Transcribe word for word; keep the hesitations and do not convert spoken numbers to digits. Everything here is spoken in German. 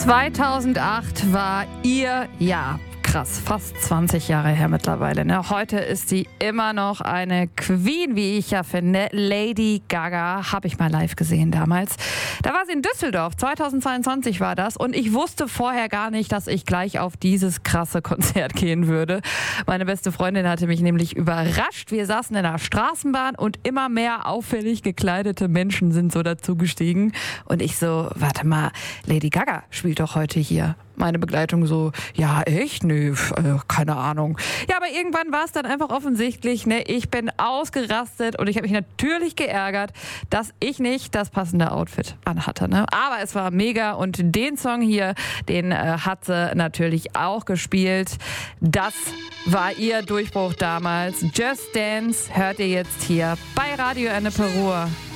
zweitausendacht war ihr Jahr. Krass, fast zwanzig Jahre her mittlerweile. Ne? Heute ist sie immer noch eine Queen, wie ich ja finde. Lady Gaga habe ich mal live gesehen damals. Da war sie in Düsseldorf, zweitausendzweiundzwanzig war das. Und ich wusste vorher gar nicht, dass ich gleich auf dieses krasse Konzert gehen würde. Meine beste Freundin hatte mich nämlich überrascht. Wir saßen in der Straßenbahn und immer mehr auffällig gekleidete Menschen sind so dazugestiegen. Und ich so, warte mal, Lady Gaga spielt doch heute hier. Meine Begleitung so, ja echt? Nö, äh, keine Ahnung. Ja, aber irgendwann war es dann einfach offensichtlich, ne? Ich bin ausgerastet und ich habe mich natürlich geärgert, dass ich nicht das passende Outfit anhatte. Ne? Aber es war mega und den Song hier, den äh, hat sie natürlich auch gespielt. Das war ihr Durchbruch damals. Just Dance hört ihr jetzt hier bei Radio Ennepe Ruhr.